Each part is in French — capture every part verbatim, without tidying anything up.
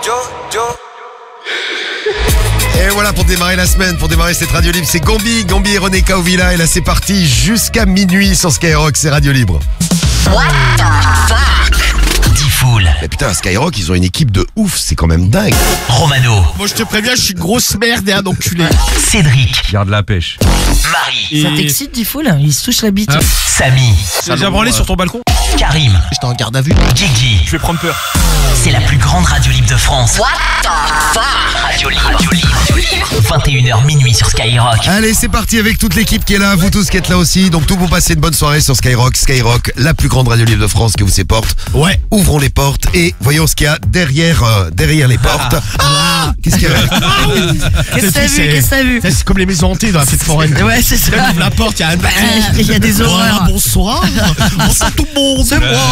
Et voilà pour démarrer la semaine, pour démarrer cette radio libre, c'est Gambi, Gambi et René Kaovila. Et là c'est parti jusqu'à minuit sur Skyrock, c'est radio libre. What the fuck? Diffoul. Mais putain, Skyrock, ils ont une équipe de ouf, c'est quand même dingue. Romano. Moi je te préviens, je suis une grosse merde et un enculé. Cédric. Garde la pêche. Marie. Ça t'excite, Diffoul? Il se touche la bite. Ah. Samy. T'as déjà branlé sur ton balcon? Karim. J'étais en garde à vue. Guigui. Je vais prendre peur. C'est la plus grande radio libre de France. What the fuck? Radio libre. Radio libre. vingt et une heures minuit sur Skyrock. Allez, c'est parti avec toute l'équipe qui est là, vous tous qui êtes là aussi. Donc tout pour passer une bonne soirée sur Skyrock. Skyrock, la plus grande radio libre de France que vous ses portes. Ouais. Ouvrons les portes et voyons ce qu'il y a derrière, euh, derrière les portes. Ah, qu'est-ce qu'il y a? Qu'est-ce que t'as vu? C'est- Qu'est-ce que t'as vu? C'est comme les maisons hantées dans la fête foraine. Ouais, c'est ça. Là, ouvre la porte, il y a un Il y a des horreurs. Bonsoir. Bonsoir tout le monde. C'est moi.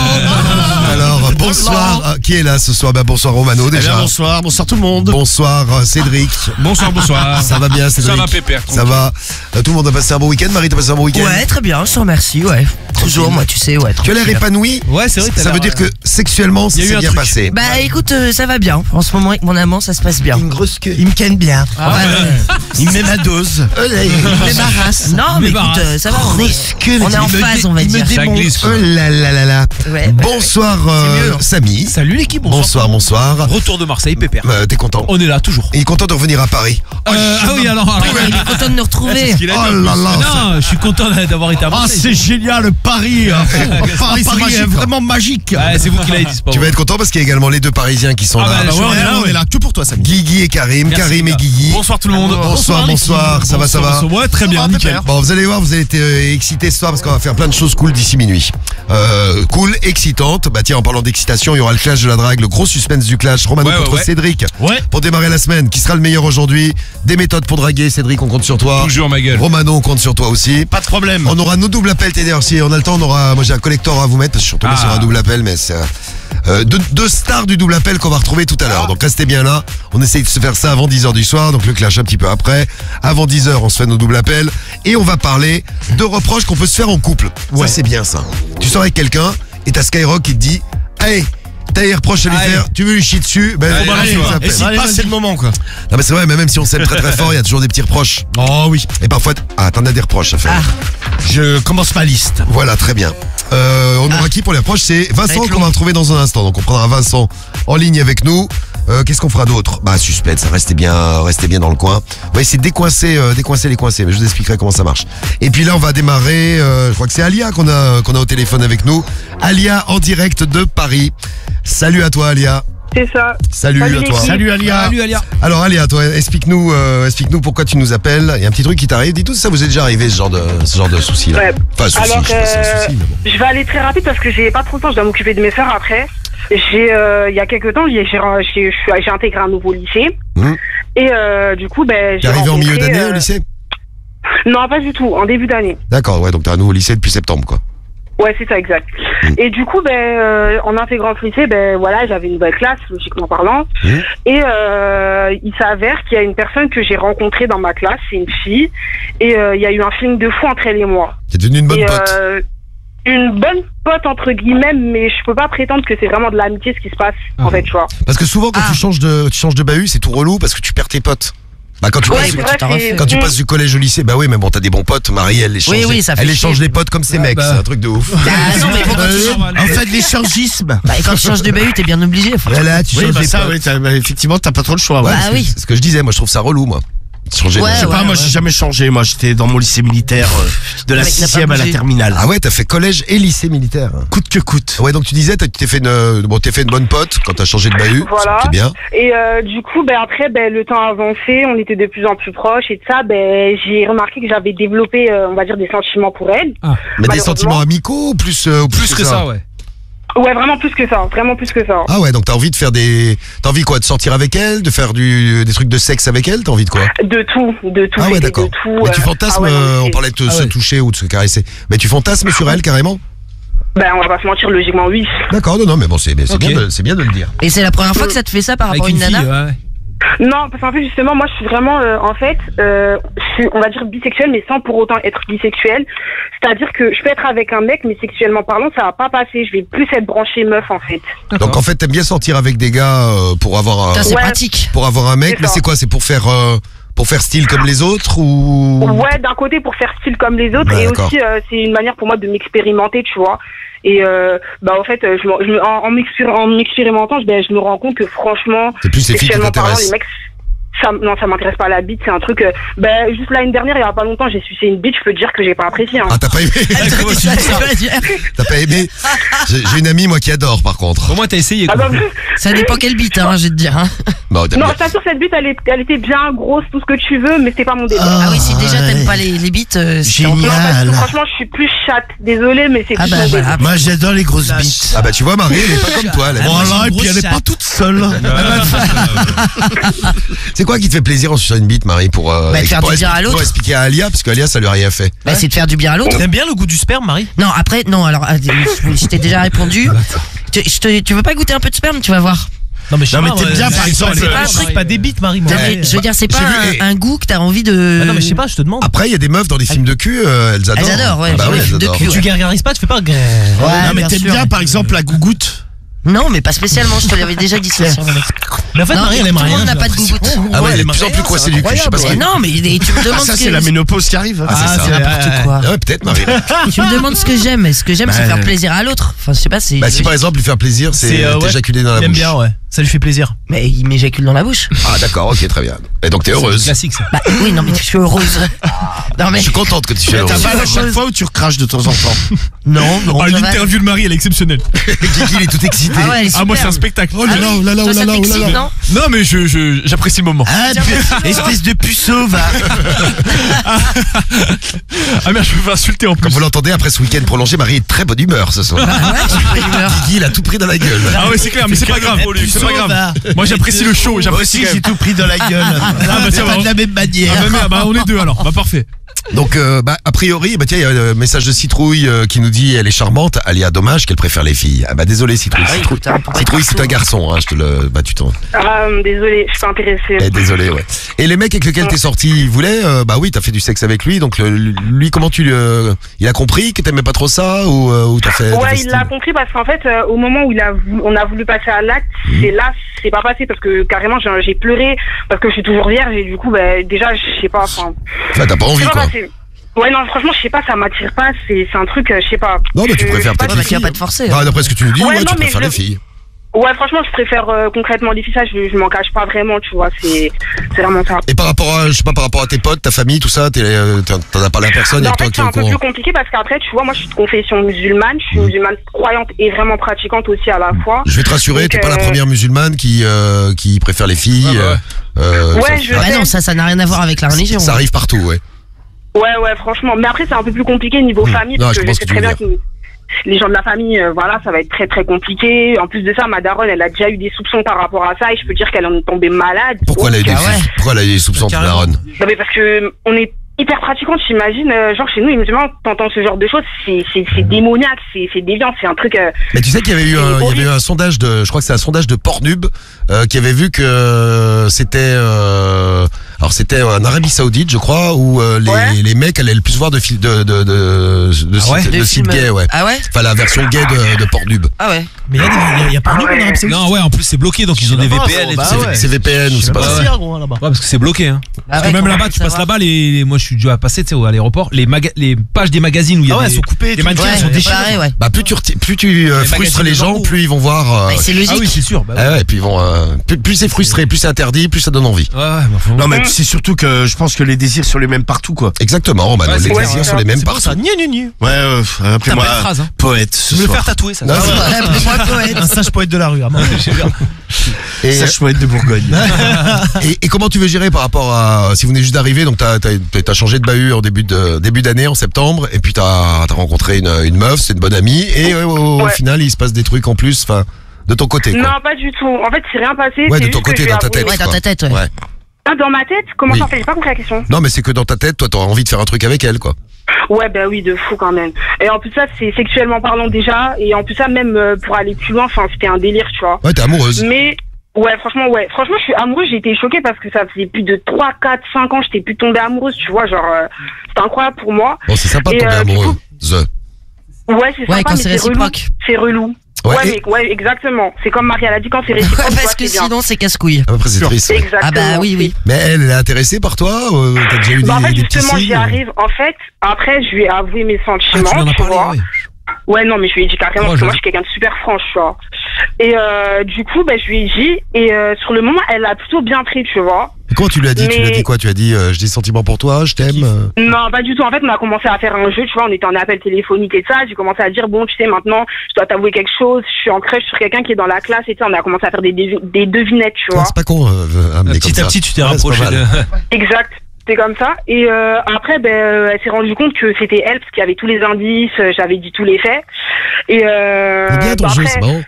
Alors, bonsoir. Euh, qui est là ce soir? Bah, bonsoir Romano Eh bien, déjà. bonsoir, bonsoir tout le monde. Bonsoir euh, Cédric. Bonsoir, bonsoir. Ça va bien Cédric? Ça va pépère. Ça va. Euh, Tout le monde a passé un bon week-end. Marie, t'as passé un bon week-end? Ouais, très bien, je te remercie, ouais. Toujours, moi, tu sais, ouais. Tu as l'air tranquille. épanoui? Ouais, c'est vrai. t'as Ça veut l'air, dire que sexuellement, ça il y a eu s'est un bien truc. passé. Bah écoute, euh, ça va bien. En ce moment, avec mon amant, ça se passe bien. Une grosse queue. Il me ken bien. Ah ouais. Il me met ma dose. Il me met ma race. Non, mais met ma écoute, race. euh, ça va, on est, on est en phase, on va dire. Ça glisse. Oh là là là là. Ouais, bah, Bonsoir euh, mieux, hein. Samy. Salut l'équipe. Bonsoir, bonsoir. Retour de Marseille, pépère. Euh, T'es content? On est là toujours. Il est content de revenir à Paris. Euh, ah oui, alors. alors ouais, il est content de nous retrouver. c'est ce qu'il a dit, Oh en là plus. là. Non, je suis content d'avoir été à Ah, Marseille. c'est génial, Paris. Paris, c'est Paris magique, est hein. vraiment magique. Ouais, c'est vous qui l'avez dit, c'est pas Tu vas moi. être content parce qu'il y a également les deux Parisiens qui sont Ah là. bah, Ah ouais, on est là, ouais. on est là que pour toi, Samy. Guigui et Karim. Merci, Karim et gars. Guigui. Bonsoir tout le monde. Bonsoir, bonsoir. Ça va, ça va? Bonsoir, ouais, très bien, va, nickel. pépère. Bon, vous allez voir, vous allez être euh, excités ce soir parce qu'on va faire plein de choses cool d'ici minuit. Euh, cool, excitante. Bah tiens, en parlant d'excitation, il y aura le clash de la drague, le gros suspense du clash. Romano Ouais, ouais, contre ouais. Cédric. Ouais. Pour démarrer la semaine, qui sera le meilleur aujourd'hui? Des méthodes pour draguer. Cédric, on compte sur toi. Toujours ma gueule. Romano, on compte sur toi aussi. Pas de problème. On aura nos doubles appels T D R. Si on a le temps, on aura. Moi, j'ai un collector à vous mettre. Parce que je suis retombé Ah. sur un double appel, mais c'est. Euh, deux, deux stars du double appel qu'on va retrouver tout à l'heure. Donc restez bien là. On essaye de se faire ça avant dix heures du soir. Donc le clash un petit peu après. Avant dix heures, on se fait nos doubles appels. Et on va parler de reproches qu'on peut se faire en couple. Ouais. Ça, c'est bien ça. Tu sors avec quelqu'un et t'as Skyrock qui te dit: hey, t'as des reproches à lui Allez. faire, tu veux lui chier dessus? Ben, Allez, on va allez, aller, on ouais. s'appelle. Et si Allez, pas, vas-y. c'est le moment, quoi. Non, mais c'est vrai, mais même si on s'aime très très fort, il y a toujours des petits reproches. Oh oui. Et parfois, t- ah, t'en as des reproches à faire. Je commence ma liste. Voilà, très bien. Euh, on aura qui pour les reproches? C'est Vincent être qu'on va retrouver dans un instant. Donc on prendra Vincent en ligne avec nous. Euh, Qu'est-ce qu'on fera d'autre? Bah suspense, restez bien, restez bien dans le coin. On va essayer de décoincer, euh, décoincer les coincés, mais je vous expliquerai comment ça marche. Et puis là, on va démarrer. Euh, je crois que c'est Alia qu'on a, qu'on a au téléphone avec nous. Alia en direct de Paris. Salut à toi, Alia. C'est ça. Salut, Salut, à toi. l'équipe. Salut Alia. Salut Alia. Alors Alia, toi, explique-nous, euh, explique-nous pourquoi tu nous appelles. Il y a un petit truc qui t'arrive. Dis-nous si ça vous est déjà arrivé ce genre de, ce genre de souci là. Ouais. Enfin, souci, Alors, je sais pas si c'est un euh, souci, mais bon. Je vais aller très rapide parce que j'ai pas trop le temps, je dois m'occuper de mes sœurs après. J'ai, euh, il y a quelques temps, j'ai, j'ai, j'ai, j'ai intégré un nouveau lycée. Mmh. Et euh, du coup, ben, T'es j'ai arrivé en milieu rencontré, d'année euh, au lycée? Non, pas du tout, en début d'année. D'accord, ouais, donc t'es à nous au lycée depuis septembre, quoi. Ouais, c'est ça, exact. Mmh. Et du coup, ben, euh, en intégrant ce lycée, ben voilà, j'avais une nouvelle classe, logiquement parlant. Mmh. Et euh, il s'avère qu'il y a une personne que j'ai rencontrée dans ma classe, c'est une fille. Et euh, il y a eu un feeling de fou entre elle et moi. T'es devenu une bonne Et, pote. euh, une bonne pote entre guillemets, mais je peux pas prétendre que c'est vraiment de l'amitié ce qui se passe en fait, tu vois. Parce que souvent quand Ah. tu changes de tu changes de bahut, c'est tout relou parce que tu perds tes potes. Bah quand tu Ouais, passes c'est oui, vrai, tu t'en refais. c'est- quand tu Mm. passes du collège au lycée, bah oui, mais bon, t'as des bons potes. Marie, elle les change. Oui, oui, ça fait elle chier. échange les potes comme ses mecs, bah. c'est un truc de ouf. Ah non, mais bon, quand tu, normal. En fait, l'échangisme. bah, quand tu changes de bahut, t'es bien obligé. Faut... Voilà, tu Oui, changes bah les ça, potes. oui, t'as- bah, effectivement, t'as pas trop le choix. Ouais, Ouais. Bah c'est- oui. c'est ce que je disais, moi je trouve ça relou, moi. Changer Ouais, de- Je sais ouais. pas, moi j'ai jamais changé. Moi j'étais dans mon lycée militaire euh, de la Le mec n'a pas sixième à la bougé. terminale. Ah ouais, t'as fait collège et lycée militaire. Coûte que coûte. Ouais, donc tu disais, t'as- tu t'es fait une, bon, t'es fait une bonne pote quand t'as changé de bahut. Voilà. C'est bien. Et euh, du coup, ben après, ben le temps avancé, on était de plus en plus proches et de ça, ben j'ai remarqué que j'avais développé, euh, on va dire, des sentiments pour elle. Mais des Malheureusement. sentiments amicaux ou plus, euh, ou Plus que ça, ouais. Ouais, vraiment plus que ça, vraiment plus que ça. Ah ouais, donc t'as envie de faire des, t'as envie quoi, de sortir avec elle, de faire du, des trucs de sexe avec elle, t'as envie de quoi? De tout, de tout. Ah ouais, c'était d'accord. de tout, Mais tu euh, fantasmes, ah ouais, non, mais euh, on c'est- parlait de te- Ah se ouais. toucher ou de se caresser. Mais tu fantasmes sur elle carrément? Ben on va pas se mentir, logiquement oui. D'accord, non, non, mais bon, c'est c'est Ok. bien, de- c'est bien de le dire. Et c'est la première fois que ça te fait ça par Avec rapport à une une fille, nana? ouais. Non, parce qu'en fait, justement, moi, je suis vraiment, euh, en fait, euh, je suis, on va dire, bisexuelle, mais sans pour autant être bisexuelle. C'est-à-dire que je peux être avec un mec, mais sexuellement parlant, ça va pas passer. Je vais plus être branchée meuf, en fait. Donc en fait, t'aimes bien sortir avec des gars euh, pour avoir Ça, un, c'est Ouais. pratique. pour avoir un mec, C'est mais ça. c'est quoi? C'est pour faire euh, pour faire style comme les autres ou Ouais, d'un côté, pour faire style comme les autres, Ouais, et d'accord. aussi, euh, c'est une manière pour moi de m'expérimenter, tu vois. Et, euh, bah, en fait, euh, je, me- je, me- en, en m'expér- en m'expérimentant, je, ben, je me rends compte que franchement, c'est plus les filles qui sexuellement parlant, t'intéressent? les mecs, ça, non, ça m'intéresse pas la bite, c'est un truc, euh, ben, juste l'année dernière, il y a pas longtemps, j'ai sucé une bite, je peux te dire que j'ai pas apprécié, hein. Ah, t'as pas aimé? Comment tu dis ça T'as pas aimé? J'ai j'ai une amie moi qui adore par contre. Au moins t'as essayé Ah quoi. bah, Ça dépend quelle bite, hein, je vais te dire. Hein. Bon, t'aimes non, bien. je t'assure, cette bite, elle, est, elle était bien grosse, tout ce que tu veux, mais c'était pas mon délire. Ah oui, si ouais. déjà t'aimes pas les, les bites, euh, c'est Génial. Non, parce que Génial. franchement, je suis plus chatte. Désolée, mais c'est Ah plus bah mon délire. voilà. Moi, j'adore les grosses bites. Ah bah tu vois Marie, elle est pas comme toi. Elle aime- moi, j'ai Voilà, une et puis grosse elle est pas chatte. toute seule. C'est quoi qui te fait plaisir en suçant une bite Marie pour, euh, Bah, de faire pour du bien à expliquer- l'autre. pour expliquer à Alia parce qu'Alia ça lui a rien fait. Bah, c'est de faire du bien à l'autre. T'aimes bien le goût du sperme, Marie? Non, après, non, alors, euh, je je t'ai déjà répondu. Tu, je te- tu veux pas goûter un peu de sperme, tu vas voir. Non mais je sais Non, mais pas, t'aimes moi, bien, c'est- par exemple, c'est pas un euh, truc, pas des bites Marie moi. Non, mais je veux dire, c'est pas j'ai vu- un, un goût que t'as envie de. Ah non mais je sais pas, je te demande. Après il y a des meufs dans des films de cul, euh, elles adorent. Elles adorent, ouais, Ah bah sur oui, les elles films de adorent. cul, Tu gargarises pas, tu fais pas. Ouais, Non, mais bien t'aimes sûr. bien, par exemple, la gougoute? Non, mais pas spécialement, je te l'avais déjà dit ça. Mais en fait Non, Marie elle tout aime le rien. monde n'a j'ai pas de l'impression. gougoute. Ah ouais, elle est de elle plus en aime plus rien, coincée c'est du cul, je sais pas ce Mais que. non, mais et tu me Ah, demandes ça, ce c'est que. la ménopause qui arrive. Ah, c'est Ah, ça. c'est n'importe quoi. Ah ouais, peut-être Marie. Tu me demandes ce que j'aime. Et ce que j'aime, c'est Bah, faire euh, plaisir à l'autre. Enfin, je sais pas, c'est. Bah si par exemple lui faire plaisir, c'est C'est, euh, ouais. t'éjaculer dans la Il aime bouche. bien ouais. Ça lui fait plaisir. Mais il m'éjacule dans la bouche. Ah d'accord, ok très bien. Et donc t'es C'est heureuse. classique ça. Bah oui, non, mais je suis heureuse. Non, mais. Je suis contente que tu sois T'as heureuse. mal à chaque fois ou tu recraches de temps en temps? Non, non. Ah, ça va. l'interview de Marie elle est exceptionnelle. Kiki il est tout excité. Ah ouais, elle est Ah moi c'est un superbe. spectacle. Oh là là, oh là là, oh Toi, là ça là, oh là t'excite, là. non? Non mais je je- j'apprécie le moment. Ah, pu- espèce de puceau, va. Ah merde, je me fais insulter en Comme plus. vous l'entendez, après ce week-end prolongé, Marie est de très bonne humeur ce soir. Bah ouais, j'ai pas d'humeur. Kiki il a tout pris dans la gueule. Ah ouais c'est clair mais c'est pas grave. C'est pas grave. Moi j'apprécie le show, Moi j'apprécie aussi, quand j'ai même. tout pris dans la gueule. Ah bah tiens, pas bah, de la même manière. Ah bah merde, bah on est deux alors. Bah parfait. Donc, euh, bah, a priori, bah, tiens, il y a un message de Citrouille euh, qui nous dit elle est charmante. Alia, dommage qu'elle préfère les filles. Ah bah désolé Citrouille. Ah oui, Citrouille, putain, pour Citrouille, être c'est un garçon. Hein, je te le, bah tu t'en. Ah, désolée, je suis pas intéressée. Eh, désolé, ouais. Et les mecs avec lesquels t'es sorti, ils voulaient, euh, bah oui, t'as fait du sexe avec lui. Donc le- lui, comment tu, euh, il a compris que t'aimais pas trop ça ou, euh, ou t'as fait. t'as fait Ouais, il style l'a compris parce qu'en fait, euh, au moment où il a voulu- on a voulu passer à l'acte, Mhm. c'est là, c'est pas passé parce que carrément j'ai j'ai pleuré parce que je suis toujours vierge et du coup, bah, déjà, je sais pas, enfin, Enfin, t'as pas envie c'est pas quoi. passé. Ouais, non, franchement, je sais pas, ça m'attire pas, c'est c'est un truc, euh, je sais pas. Non, mais tu Je- préfères je sais peut-être pas les bah, tu vas filles. pas te forcer. Bah, d'après ce que tu nous dis, Ouais, ouais, non, tu mais préfères je- les filles. Ouais, franchement, je préfère euh, concrètement les filles, ça, je, je m'en cache pas vraiment, tu vois, c'est c'est vraiment ça. Et par rapport à, je sais pas, par rapport à tes potes, ta famille, tout ça, t'es, euh, t'en t'en as parlé à personne, Non, et en toi fait, qui c'est es au un peu courant. plus compliqué parce qu'après, tu vois, moi, je suis de confession musulmane, je suis musulmane croyante et vraiment pratiquante aussi à la fois. Je vais te rassurer, Donc, t'es pas la euh, première musulmane qui, euh, qui préfère les filles. Ah bah ouais. euh, Ouais, ça- je- Bah non, ça, ça n'a rien à voir avec la religion. Ça arrive partout, ouais. Ouais, ouais, franchement. Mais après, c'est un peu plus compliqué niveau Mmh. famille, Non, parce je que je pense sais que tu très veux bien que les gens de la famille, euh, voilà, ça va être très très compliqué. En plus de ça, ma daronne, elle a déjà eu des soupçons par rapport à ça, et je peux dire qu'elle en est tombée malade. Pourquoi elle a eu Donc, des, Ah ouais. pourquoi elle a eu des soupçons de Carrément. Daronne? Non, mais parce que on est hyper pratiquante, j'imagine. euh, genre chez nous, les musulmans, t'entends ce genre de choses, c'est c'est c'est démoniaque, c'est c'est déviant, c'est un truc. euh, Mais tu sais qu'il y avait eu un, il y avait eu un sondage de, je crois que c'est un sondage de Pornhub, euh, qui avait vu que c'était, euh, alors c'était en Arabie Saoudite, je crois, où euh, les, Ouais. les mecs allaient le plus voir de fil- de de de, de, Ah ouais sites- de De sites films- gays, ouais. Ah ouais? Enfin la version gay de, de Pornhub. Ah ouais. Mais il y a, des- il y a- il y a pas Ah de ouais. en Arabie Saoudite. Non ouais, en plus c'est bloqué donc ils ont des V P N et tout. Bah c'est- ouais. C'est V P N ou c'est pas pas ça. ouais. là-bas. Ouais, parce que c'est bloqué. Hein. Ah Parce ouais, que même comment là-bas, on tu peut passes savoir? là-bas, les, les- moi je suis déjà passé, tu sais, à l'aéroport, les, maga- les pages des magazines où il y a Ah ouais, des, elles sont coupées et les tout. mannequins, Ouais, elles sont déchirées. pareil, ouais. Bah plus tu reti- plus tu euh, Les frustres magazines les de gens, Bordeaux. plus ils vont voir. euh, Bah, c'est logique. Ah oui, c'est sûr. Bah, ouais. ah ouais, et puis ils vont, euh, plus, plus c'est frustré, plus c'est interdit, plus ça donne envie. Ouais, ouais, bah, faut- Non, mais c'est surtout que je pense que les désirs sont les mêmes partout, quoi. Exactement, bah, Ouais, les c'est désirs clair. sont les mêmes C'est beau, partout. ça. Gna, gna, gna. Ouais, euh, Putain, appelez-moi belle phrase, hein. poète Je ce vais me le soir. faire tatouer ça. Non, Ah ouais, appelez-moi poète. Un sage poète de la rue. Ah, moi, j'ai bien. Et, Sage poète de Bourgogne. et, et comment tu veux gérer par rapport à si vous venez juste d'arriver, donc t'as t'as t'as changé de bahut en début de début d'année en septembre, et puis t'as as rencontré une, une meuf, c'est une bonne amie, et euh, au, au Ouais. final il se passe des trucs en plus, enfin de ton côté quoi. Non, pas du tout. En fait, c'est rien passé. Ouais, c'est de ton juste que côté, je vais dans ta avouer- tête. Ouais, dans quoi. ta tête, ouais. Ouais. Ah, dans ma tête? Comment Oui. ça fait? J'ai pas compris la question. Non mais c'est que dans ta tête, toi t'auras envie de faire un truc avec elle quoi. Ouais, bah oui, de fou quand même. Et en plus ça, c'est sexuellement parlant déjà. Et en plus ça, même euh, pour aller plus loin, enfin, c'était un délire, tu vois. Ouais, t'es amoureuse. Mais Ouais, franchement, ouais. Franchement, je suis amoureuse, j'ai été choquée parce que ça faisait plus de trois, quatre, cinq ans, j'étais plus tombée amoureuse, tu vois, genre, euh, c'était incroyable pour moi. Bon, c'est sympa de Et, tomber euh, du amoureux. coup- The. Ouais, c'est Ouais, sympa, quand mais c'est c'est relou. réciproque. C'est relou. Ouais, Ouais, et- mais, ouais, exactement. C'est comme Marie, elle a dit quand c'est Ouais, réciproque, tu vois, parce que c'est bien. sinon c'est casse-couille. À peu près, c'est triste. ouais. Exactement. Ah bah oui, oui. Mais elle, elle est intéressée par toi euh, T'as déjà eu des, Bah, en fait, des petits justement, j'y signes arrive. En fait, après, je lui ai avoué mes Ah, sentiments, tu m'en as tu parlé, vois. ouais. Ouais, non, mais je lui ai dit carrément, Oh, parce que moi, je- je suis quelqu'un de super franche, tu vois. Et euh, du coup, bah, je lui ai dit, et euh, sur le moment, elle a plutôt bien pris, tu vois. Et comment tu lui as dit Tu lui as Mais- dit quoi Tu as dit euh, j'ai des sentiments pour toi, je t'aime euh. Non, pas du tout. En fait, on a commencé à faire un jeu, tu vois, on était en appel téléphonique et ça. J'ai commencé à dire, bon, tu sais, maintenant, je dois t'avouer quelque chose, je suis en crèche sur quelqu'un qui est dans la classe et ça. On a commencé à faire des, devi- des devinettes, tu Ah, vois. c'est pas con, euh, amener comme Petit à ça. petit, tu t'es Ouais, c'est pas rapproché mal. de. Exact. C'était comme ça. Et euh, après, ben, euh, elle s'est rendue compte que c'était elle, parce qu'il y avait tous les indices, euh, j'avais dit tous les faits. Et euh, C'est bien ton bah, jeu, après, c'est marrant.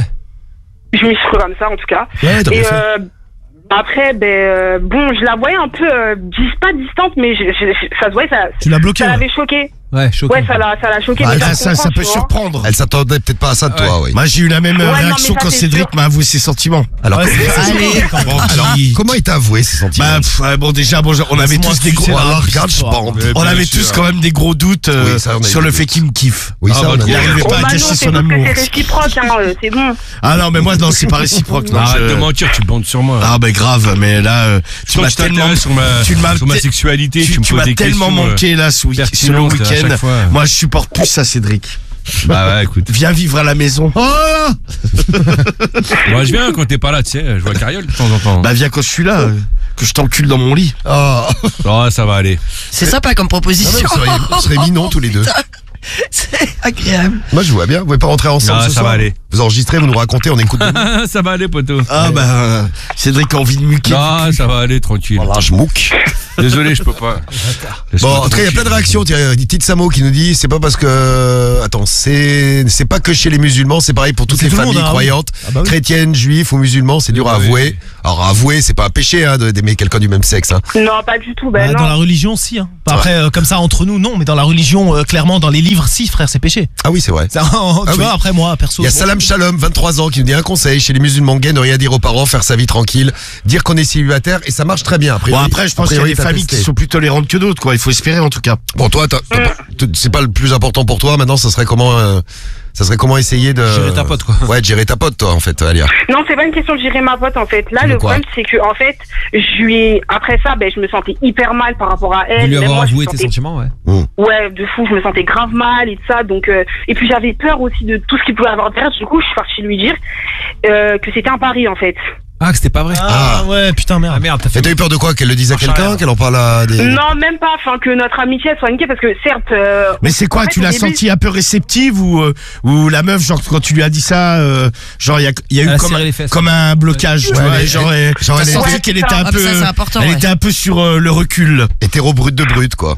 je m'y suis cru comme ça, en tout cas. Ouais, t'as Et bien fait. euh, après, ben, euh, bon, je la voyais un peu, euh, dis- pas distante, mais je, je- je- ça se voyait, ça, Tu l'as bloqué. ça ouais. l'avait choqué. Ouais, choqué. Ouais, ça l'a, ça l'a choqué. Ah, mais ça, je ça, comprends, ça peut tu vois. surprendre. Elle s'attendait peut-être pas à ça de toi, oui. Moi, j'ai eu la même Ouais, non, réaction mais ça, quand c'est Cédric sûr. m'a avoué ses sentiments. Alors, Ouais, c'est- Allez. Bon, alors, qui- comment il t'a avoué ses sentiments Bah, pff, ouais, bon, déjà, bon, on avait Laisse-moi tous des gros, sucer la Alors, petite regarde, je histoire. bande. on avait tous quand même des gros doutes euh, Oui, ça, on a sur eu le des fait doutes. qu'il me kiffe. Oui, ça, Ah, on a bah, dit. Il arrivait Oh, pas à bah non, cacher c'est son parce que amour. c'est réciproque, hein, euh, c'est bon. Ah non, mais moi, non, c'est pas réciproque. non, Arrête je- de mentir, tu bandes sur moi. Ah, bah, grave, mais là, euh, tu Toi, m'as tu tellement, t'intéresses sur ma, tu m'as sur ma te- sexualité, tu, tu, me tu poses m'as des tellement questions. manqué, là, ce week- sur le pertinentes à week-end. chaque fois. Moi, je supporte plus ça, Cédric. Bah ouais, écoute. Viens vivre à la maison. Oh Moi, je viens quand t'es pas là, tu sais, je vois Cariole de temps en temps. Bah, viens quand je suis là, euh, que je t'encule dans mon lit. Oh. Oh, ça va aller. C'est sympa comme Ah ouais, proposition. vous seriez, vous seriez mignons tous les deux. C'est agréable. Moi, je vois bien. Vous pouvez pas rentrer ensemble Ah, ce ça soir. va aller. Vous enregistrez, vous nous racontez, on écoute. de- Ça va aller, poteau. Ah, bah, euh, Cédric a envie de muquer. Non, ça va aller, tranquille. Voilà, je mouque. Désolé, je peux pas. Laisse-moi Bon, en tout cas, il y a plein de tranquille. réactions. Tiens, une petite Samo qui nous dit, c'est pas parce que, attends, c'est, c'est pas que chez les musulmans, c'est pareil pour toutes C'est les tout le familles monde, hein, croyantes, Ah bah oui. chrétiennes, juifs ou musulmans, c'est dur à Oui, avouer. oui. Alors, avouer, c'est pas un péché, hein, de- d'aimer quelqu'un du même sexe, hein. Non, pas du tout, Bah, ben dans la non. religion, si. Hein. Bah, après, euh, comme ça, entre nous, non. Mais dans la religion, euh, clairement, dans les livres, si, frère, c'est péché. Ah oui, c'est vrai. Ça, tu Ah vois, oui. après, moi, perso. Il y a bon, Salam Shalom, vingt-trois ans, qui nous dit un conseil chez les musulmans gays, ne rien dire aux parents, faire sa vie tranquille, dire qu'on est célibataire, et ça marche très bien. Après, Bon, après, je pense qu'il y a des familles qui sont plus tolérantes que d'autres, quoi. Il faut espérer, en tout cas. Bon, toi, t'as- t'as pas- t- c'est pas le plus important pour toi. Maintenant, ça serait comment, euh, ça serait comment essayer de Gérer ta pote, quoi. Ouais, de gérer ta pote, toi, en fait, Alia. Non, c'est pas une question de gérer ma pote, en fait. Là, De le quoi problème, c'est que, en fait, je lui ai, après ça, ben, je me sentais hyper mal par rapport à De elle. lui Même avoir moi, je me avoué tes sentais- sentiments, ouais. Ouais, de fou, je me sentais grave mal et tout ça. Donc, euh, et puis j'avais peur aussi de tout ce qu'il pouvait avoir derrière. Du coup, je suis partie lui dire euh, que c'était un pari, en fait. Ah, que c'était pas vrai. Ah, ouais, putain, merde. Ah merde, t'as Et fait. t'as eu peur de quoi? Qu'elle le dise à Marche quelqu'un? arrière. Qu'elle en parle à des... Non, même pas. Enfin, que notre amitié elle soit niquée, parce que certes. euh, Mais c'est quoi, en fait, tu au l'as début- senti un peu réceptive ou, euh, ou la meuf, genre, quand tu lui as dit ça, euh, genre, il y a, il y a Elle eu a comme, serré un- les fesses. comme un blocage, tu Ouais, vois, mais- genre, euh, genre, t'as elle senti était- qu'elle était Ah, un bah peu, ça, c'est important, elle ouais. était un peu sur euh, le recul. Hétéro brut de brut, quoi.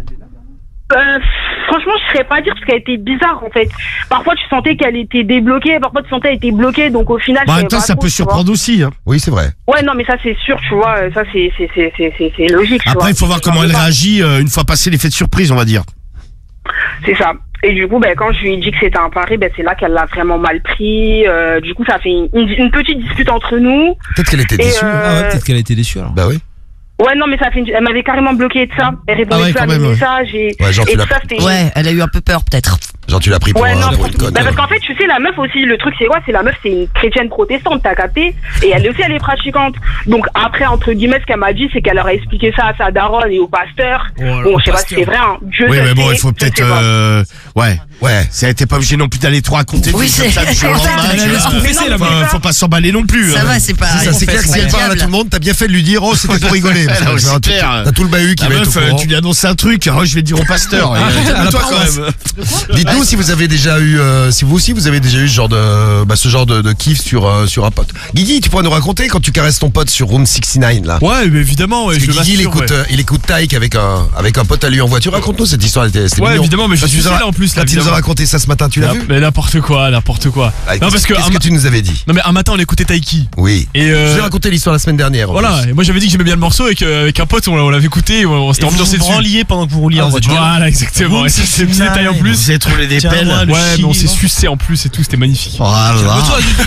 Euh, franchement, je serais pas dire parce qu'elle était bizarre en fait. Parfois, tu sentais qu'elle était débloquée, parfois tu sentais qu'elle était bloquée, donc au final. Bah, en je même savais temps, pas ça trop, peut tu vois. surprendre aussi, hein. Oui, c'est vrai. Ouais, non, mais ça c'est sûr, tu vois, ça c'est c'est c'est c'est c'est c'est logique. tu Après, vois. il faut voir comment elle réagit euh, une fois passé l'effet de surprise, on va dire. C'est ça. Et du coup, ben, quand je lui ai dit que c'était un pari, ben, c'est là qu'elle l'a vraiment mal pris. Euh, du coup, ça a fait une, une, une petite dispute entre nous. Peut-être qu'elle était Et, déçue. euh, Ah ouais, peut-être qu'elle a été déçue alors. Bah oui. Ouais, non, mais ça fait une... elle m'avait carrément bloqué de ça. Elle répondait Ah ouais, plus à quand mes même, ouais. messages et, Ouais, genre, tu et l'as- tout ça, c'était. Ouais, elle a eu un peu peur, peut-être. Genre, tu l'as pris pour, Ouais, un, non, pour une conne. bah, parce qu'en fait, tu sais, la meuf aussi, le truc, c'est quoi? C'est la meuf, c'est une chrétienne protestante, t'as capté? Et elle aussi, elle est pratiquante. Donc, après, entre guillemets, ce qu'elle m'a dit, c'est qu'elle aurait expliqué ça à sa daronne et au pasteur. Oh, bon, au je sais pas si pasteur. c'est vrai, hein. Dieu Oui, seul mais bon, sait, il faut je peut-être, sais pas. euh, ouais. Ouais. Ça a été pas obligé non plus d'aller trop raconter. Oui, comme c'est- ça, du jour au c'est ça, lendemain, mais tu laisse vois. confesser, la Faut- meuf. Faut pas s'emballer non plus. Ça hein. va, c'est pas. C'est ça, c'est clair que si elle parle à tout le monde, t'as bien fait de lui dire, oh, c'était pour rigoler. Parce que Ah, tu c'est vois, tu- clair. T'as tout le bahut qui La va être meuf, au euh, courant. tu lui annonces un truc, alors je vais le dire au pasteur. Et, Ah, euh, à la calme-toi quand paroisse. même. Dites-nous si vous avez déjà eu, euh, si vous aussi vous avez déjà eu ce genre de, bah, ce genre de, de kiff sur, euh, sur un pote. Guigui, tu pourrais nous raconter quand tu caresses ton pote sur Room soixante-neuf là. Ouais, mais évidemment, ouais, Parce que je Guigui, il m'assure, écoute, ouais. euh, il écoute Taïk avec un, avec un pote à lui en voiture. Raconte-nous cette histoire, c'était c'était Ouais, mignon. évidemment, mais je Parce que suis tu nous là as- en plus. plus Là, tu nous as raconté ça ce matin, tu l'as vu? Mais n'importe quoi, n'importe quoi. Ah, Non, parce que. Qu'est-ce un que ma- tu nous avais dit? Non, mais un matin, on écoutait Taiki. Oui. Et Je euh, vous ai raconté l'histoire la semaine dernière. en Voilà, plus. et moi j'avais dit que j'aimais bien le morceau et qu'avec un pote on, on l'avait écouté, on, on s'était Et vous ambiancé vous dessus. branliez pendant que vous rouliez en voiture. Voilà, exactement. Et ça, c'est petit détail en plus. Vous avez trouvé des Tiens, pelles. moi, le Ouais, mais on s'est chili, sucé en plus et tout, c'était magnifique. Oh là.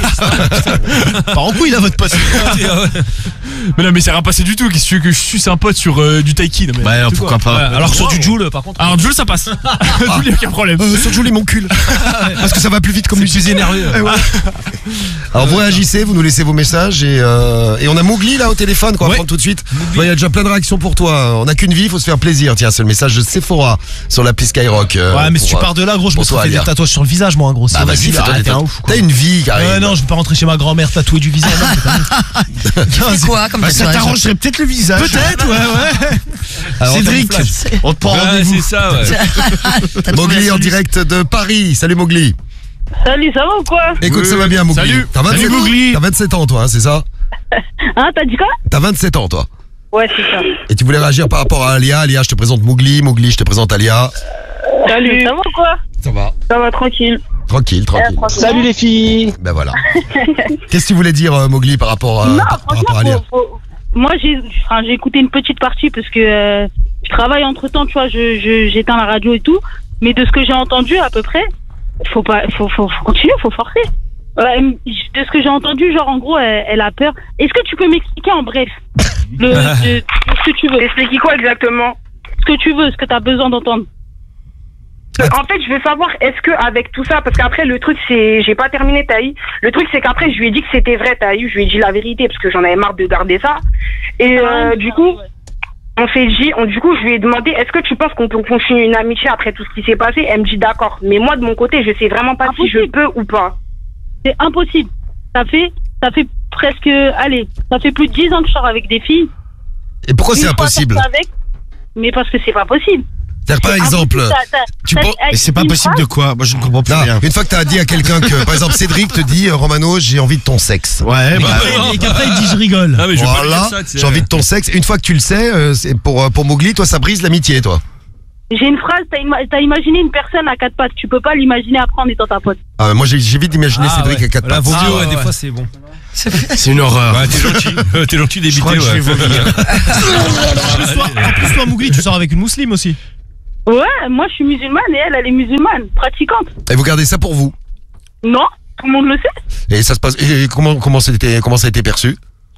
Par en couille là votre pote. Mais non, mais c'est rien passé du tout. Qu'est-ce que tu veux que je suce un pote sur euh, du Taiki? Non, mais Ouais, n'importe pourquoi quoi. pas. Ouais, Alors que sur wow. du Joule, par contre. Alors, Jules, ça passe. Jules, y a aucun problème. Euh, sur Julie, mon cul. Parce que ça va plus vite comme C'est musique. plus énervé. Eh ouais. Alors vous réagissez, vous nous laissez vos messages et, euh, et on a Mowgli là au téléphone qu'on va Ouais. prendre tout de suite. Ouais, il y a déjà plein de réactions pour toi. On n'a qu'une vie, il faut se faire plaisir. Tiens, c'est le message de Sephora sur l'appli Skyrock. euh, Ouais, mais si pour, tu euh, pars de là, gros, je me pour suis toi, fait des Alia. tatouages sur le visage, moi, en gros. Bah C'est vas-y, facile. fais-toi Ah, des t'es un tatouages. ouf, quoi. T'as une vie, Karim. Ouais, non, je vais pas rentrer chez ma grand-mère tatouer du visage. non, Tu fais quoi comme Bah, ça tatouage? t'arrangerait peut-être le visage. Peut-être, ouais, ouais. Alors, Cédric, on te prend Ouais, rendez-vous. c'est ça, ouais. T'as trouvé Mowgli la en solution. direct de Paris. Salut Mowgli. Salut, ça va ou quoi? Écoute, Oui, ça va bien Mowgli. salut. T'as vingt-sept Salut, ans. Mowgli. T'as vingt-sept ans toi, hein, c'est ça? Hein, t'as dit quoi? T'as vingt-sept ans toi. Ouais, c'est ça. Et tu voulais réagir par rapport à Alia. Alia, je te présente Mowgli. Mowgli, je te présente Alia. Salut. Ça va ou quoi? Ça va. Ça va, tranquille. Tranquille, tranquille. Salut les filles. Ben voilà. Qu'est-ce que tu voulais dire, euh, Mowgli, par rapport, euh, Non, par, par rapport à franchement, Alia? faut, faut- moi j'ai enfin, j'ai écouté une petite partie parce que euh, je travaille entre temps, tu vois, je, je, j'éteins la radio et tout. Mais de ce que j'ai entendu à peu près, faut pas, faut, faut, faut continuer, faut forcer. Voilà, de ce que j'ai entendu, genre en gros, elle, elle a peur. Est-ce que tu peux m'expliquer en bref le, de, de ce que tu veux? Expliquer quoi exactement? Ce que tu veux, ce que tu as besoin d'entendre. En fait, je veux savoir, est-ce que avec tout ça, parce qu'après le truc c'est, j'ai pas terminé Taï. Le truc c'est qu'après je lui ai dit que c'était vrai Taï, je lui ai dit la vérité parce que j'en avais marre de garder ça. Et euh, du coup, on s'est dit, on, du coup je lui ai demandé, est-ce que tu penses qu'on peut continuer une amitié après tout ce qui s'est passé? Elle me dit d'accord. Mais moi de mon côté, je sais vraiment pas si je peux ou pas. C'est impossible. Ça fait, ça fait presque, allez, ça fait plus de dix ans que je sors avec des filles. Et pourquoi Une c'est fois, impossible? ça avec, mais parce que c'est pas possible. C'est-à-dire, par C'est exemple, impossible, t'as- t'as- tu t'as- penses- avec Mais c'est pas une possible de phrase, quoi? Moi je ne comprends plus non, rien. une fois que t'as dit à quelqu'un que, par exemple, Cédric te dit, euh, Romano, j'ai envie de ton sexe. Ouais, bah, Et qu'après, il dit je rigole. Ah, mais je vais pas lui Voilà, dire ça, tu sais. j'ai envie de ton sexe. Une fois que tu le sais, euh, c'est pour, euh, pour Mowgli, toi, ça brise l'amitié, toi. J'ai une phrase, t'as ima- t'as imaginé une personne à quatre pattes. Tu peux pas l'imaginer après en étant ta pote. Ah, moi, j'ai j'ai vite d'imaginer Ah, Cédric ouais. à quatre Voilà, pattes. vaut mieux, Ah, ouais, ouais, des ouais. fois c'est bon. c'est une horreur. Ouais, t'es gentil. T'es gentil Je crois d'éviter, que je vais ouais. vomir. En plus, toi, en plus, toi, Mowgli, tu sors avec une musulmane aussi. Ouais, moi je suis musulmane et elle, elle est musulmane, pratiquante. Et vous gardez ça pour vous. Non, tout le monde le sait. Et ça se passe. Et comment, comment, c'était, comment ça a été perçu?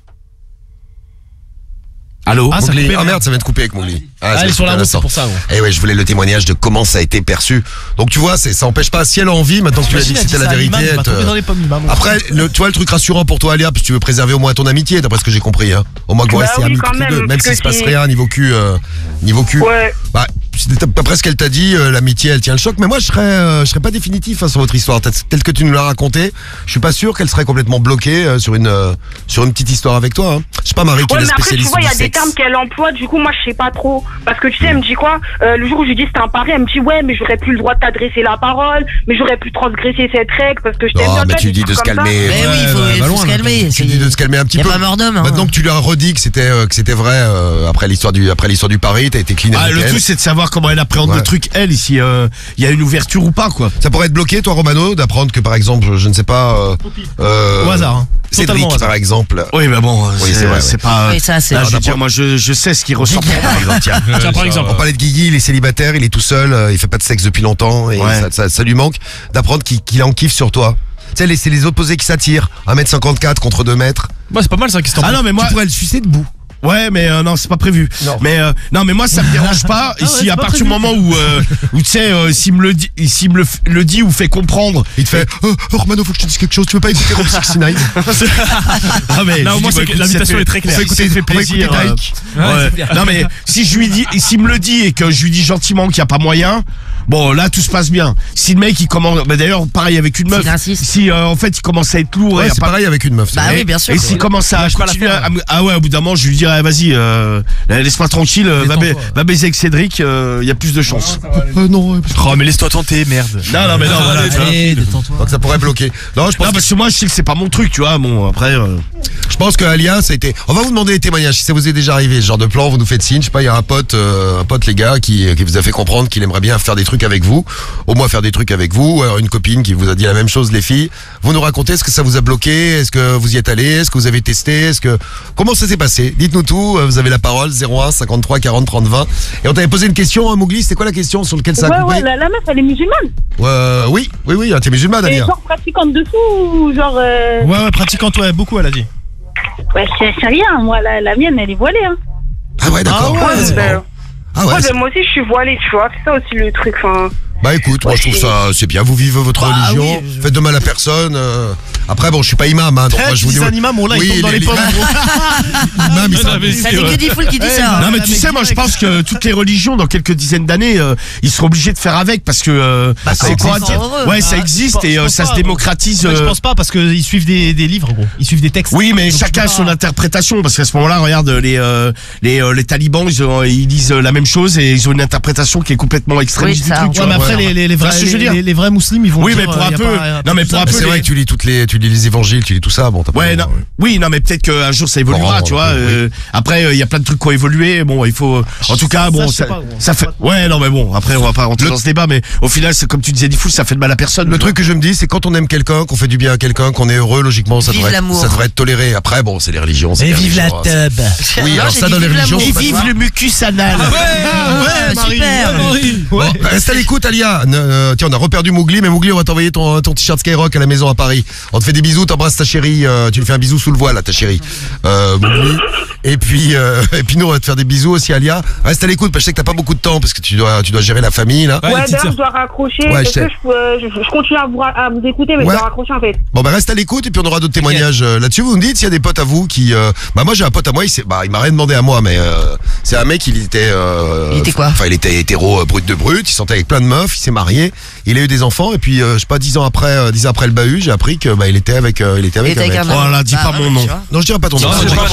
Allô? Ah, ça Mowgli. coupait, Ah merde. merde, ça vient de couper avec Mowgli. Ah, Ah, ça elle est vient sur de la couper à route, c'est l'instant. pour ça, gros. Eh ouais, je voulais le témoignage de comment ça a été perçu. Donc tu vois, c'est, ça empêche pas, si elle a envie, maintenant que tu lui as dit que c'était la vérité. Il elle va te- tomber dans les pommes, il va mourir. Après, le, tu vois, le truc rassurant pour toi, Alia, parce que tu veux préserver au moins ton amitié, d'après ce que j'ai compris, hein. Au moins que vous Bah restez oui, amis quand tous les même, deux, même parce s'il que se passe c'est- rien niveau cul, euh, niveau cul. Ouais. Bah, c'est après ce qu'elle t'a dit, euh, l'amitié, elle tient le choc. Mais moi, je serais, euh, je serais pas définitif hein, sur votre histoire, tel tel que tu nous l'as raconté. Je suis pas sûr qu'elle serait complètement bloquée euh, sur une, euh, sur une petite histoire avec toi. Hein. Je sais pas, Marie, qui est Ouais, la mais après, tu spécialiste vois, il y du a des sexe. termes qu'elle emploie, du coup, moi, je sais pas trop. Parce que tu sais, elle me dit quoi euh, le jour où je lui dis c'était un pari, elle me dit ouais, mais j'aurais plus le droit de t'adresser la parole, mais j'aurais pu transgresser cette règle parce que je t'aime Non, bien. mais toi, tu des dis de trucs se comme ça. calmer. Mais oui, il faut, ouais, il bah faut loin, se là. calmer. Tu dis de se calmer un petit Y a peu. pas mort d'homme. Hein. Maintenant que tu lui as redit que c'était, euh, que c'était vrai euh, après l'histoire du, après l'histoire du pari, t'as été clean Ah, avec le elle. tout c'est de savoir comment elle appréhende Ouais. le truc, elle, si euh, il y a une ouverture ou pas, quoi. Ça pourrait être bloqué, toi, Romano, d'apprendre que, par exemple, je ne sais pas. Euh, euh, Au hasard, hein. Cédric, Totalement au hasard. par exemple. Oui, mais bon, Oui, c'est c'est vrai, c'est ouais. pas. Oui, ça, c'est- Là, je veux Alors, dire, moi, je, je sais ce qu'il ressent, par exemple. Tiens. Tiens, par exemple. On parlait de Guigui, il est célibataire, il est tout seul, euh, il fait pas de sexe depuis longtemps et Ouais. ça, ça, ça lui manque d'apprendre qu'il qu'il en kiffe sur toi. Tu sais, les- c'est les opposés qui s'attirent. un mètre cinquante-quatre contre deux mètres. Bah, c'est pas mal ça, qu'est-ce que t'en Ah penses? non, mais moi. Tu pourrais le sucer debout. Ouais, mais euh, non, c'est pas prévu. Non. Mais euh, non, mais moi ça me dérange pas. Ah ouais, Ici, c'est à pas partir du prévu. moment où, euh, où tu sais, euh, s'il me le dit, s'il me le, f- le dit ou fait comprendre, Il te fait oh, oh, Romano, faut que je te dise quelque chose, tu veux pas écouter Rob soixante-dix-neuf? ah mais Là, au je moins, dis, c'est bah, que écoute, l'invitation ça est très fait- claire. on va écouter, On va fait plaisir. écouter euh, Taïk. Ouais, ouais. c'est bien. Non mais si je lui dis, s'il me le dit et que je lui dis gentiment qu'il y a pas moyen, bon là tout se passe bien. Si le mec il commence, bah d'ailleurs pareil avec une meuf, S'il insiste. si euh, en fait il commence à être lourd, Ouais, et y a c'est pas- pareil avec une meuf. c'est Bah vrai. oui, bien sûr. et s'il commence à Lâche pas continuer l'affaire. à, me- ah ouais, au bout d'un moment, je lui dirais, vas-y, euh, laisse-moi tranquille, euh, va, ba- Détends-toi. va baiser avec Cédric, il euh, y a plus de chance. Euh, non, euh, Oh, mais laisse-toi tenter, merde. Non, non, mais non, voilà. tu vois. Allez, détends-toi. donc ça pourrait bloquer. Non, je pense Non, que parce que moi, je sais que c'est pas mon truc, tu vois. Bon, après, euh, je pense que Alia, ça a été. On va vous demander les témoignages. Si ça vous est déjà arrivé, ce genre de plan, vous nous faites signe. Je sais pas, il y a un pote, euh, un pote les gars, qui, qui vous a fait comprendre qu'il aimerait bien faire des trucs avec vous, au moins faire des trucs avec vous. Ou alors une copine qui vous a dit la même chose, les filles. Vous nous racontez, est-ce que ça vous a bloqué? Est-ce que vous y êtes allé? Est-ce que vous avez testé? Est-ce que comment ça s'est passé? Dites-nous tout. Vous avez la parole. zéro un cinquante-trois quarante trente vingt. Et on t'avait posé une question, hein, Mowgli. C'était quoi la question sur laquelle ça a Ouais, coupé? ouais, la, la meuf, elle est musulmane. Euh, oui, oui, oui. T'es musulmane, Et Alia. genre pratiquante de fou ou genre. Euh... Ouais, ouais, pratiquante, ouais, beaucoup, elle a dit. Ouais, c'est c'est rien. Moi, la, la mienne, elle est voilée. Hein. Ah ouais, d'accord. Ah ouais, Ouais, c'est ben, marrant. Ah moi, ouais. ben, c'est- moi aussi, je suis voilée, tu vois. C'est ça aussi le truc. Enfin, Bah écoute, moi Ouais, je trouve c'est- ça c'est bien. Vous vivez votre Bah, religion, oui, je- faites de mal à personne. euh. Après bon, je suis pas imam, hein, donc Eh, moi je tu vous dis dis. un imam, on l'a, il Oui, tombe dans les pommes, gros. L'imam, il Ouais, s'en- non, mais Ça c'est n'est vrai. que des foules qui disent Eh, ça. non, Non mais la tu mec sais, moi je direct. pense que toutes les religions dans quelques dizaines d'années, euh, ils seront obligés de faire avec parce que euh, Bah, ça c'est quoi existe. dire Heureux. Ouais, ça Ah, existe je et euh, pense ça pas, se démocratise. Ouais, Je euh, pense pas parce qu'ils suivent des, des livres, gros. Ils suivent des textes. Oui, mais Donc, chacun tu peux son pas- interprétation parce qu'à ce moment-là, regarde les euh, les euh, les talibans, ils, ont- ils disent la même chose et ils ont une interprétation qui est complètement extrémiste Oui, ça, du truc. tu Ouais, vois. mais après, Ouais. les, les, les Tu vois vrais, ce que je veux les, dire les- les vrais musulmans, ils vont Oui, dire, mais pour euh, un y a peu- pas- y a pas non, mais tout pour ça. un peu C'est vrai les- que tu lis toutes les, tu lis les évangiles, tu lis tout ça. Bon, t'as pas- Ouais, non, oui, non, mais peut-être qu'un jour ça évoluera, Bon, tu vois. oui. euh, après, il y a plein de trucs qui ont évolué. Bon, il faut. En tout cas, Ça, bon, je sais ça, pas, gros. ça fait. Ouais, non, mais bon, après, on va pas rentrer Le- dans ce débat, mais au final, c'est comme tu disais, Diffoul, ça fait de mal à personne. Le tu truc que je me dis, c'est quand on aime quelqu'un, qu'on fait du bien à quelqu'un, qu'on est heureux, logiquement, ça Vive devrait, être, l'amour. ça devrait être toléré. Après, bon, c'est les religions. c'est Et les vive la religions, hein, tub. c'est- Oui, Non, alors j'ai ça dit dans les vive religions. l'amour. c'est Et pas vive grave. le mucus anal. Ouais, Marie. super. Bon, reste à l'écoute, Alia. Ne- euh, tiens, on a reperdu Mowgli, mais Mowgli, on va t'envoyer ton, ton t-shirt Skyrock à la maison à Paris. On te fait des bisous, t'embrasses ta chérie, euh, tu lui fais un bisou sous le voile à ta chérie. Euh, Mowgli. Et puis, euh, et puis nous, on va te faire des bisous aussi, Alia. Reste à l'écoute, parce que je sais que t'as pas beaucoup de temps, parce que tu dois, tu dois gérer la famille, là. Ouais, ouais, les petites d'ailleurs, sœurs. je dois raccrocher. Ouais, Est-ce je sais. que je, peux- euh, je, je continue à vous, ra- à vous écouter, mais Ouais. je dois raccrocher en fait. Bon, bah, reste à l'écoute, et puis on aura d'autres témoignages euh, là-dessus. Vous me dites s'il y a des potes à vous qui, euh, bah, moi, j'ai un pote à moi, il s'est, bah, il m'a rien demandé à moi, mais, euh, c'est un mec, il était, euh, Il était quoi Enfin, il était hétéro, euh, brut de brut, il sentait avec plein de meufs, il s'est marié, il a eu des enfants, et puis, euh, je sais pas, dix ans après, euh, dix ans après le bahut, j'ai appris que, bah, il était avec, euh, il était avec Il était un avec mec. un homme. Oh là, dis Bah, pas ouais, mon tu nom. vois. Non, je dirais pas ton nom. Non, ça, c'est je- pas